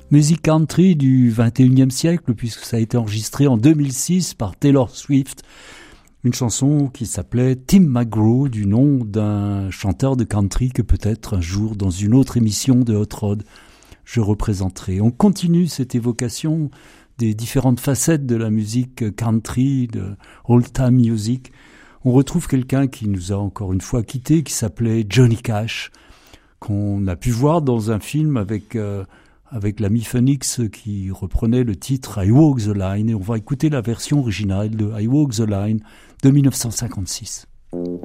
Musique country du 21e siècle, puisque ça a été enregistré en 2006 par Taylor Swift. Une chanson qui s'appelait Tim McGraw, du nom d'un chanteur de country que peut-être un jour, dans une autre émission de Hot Rod, je représenterai. On continue cette évocation des différentes facettes de la musique country, de old-time music. On retrouve quelqu'un qui nous a encore une fois quittés, qui s'appelait Johnny Cash, qu'on a pu voir dans un film avec l'ami Phoenix qui reprenait le titre I Walk the Line, et on va écouter la version originale de I Walk the Line de 1956.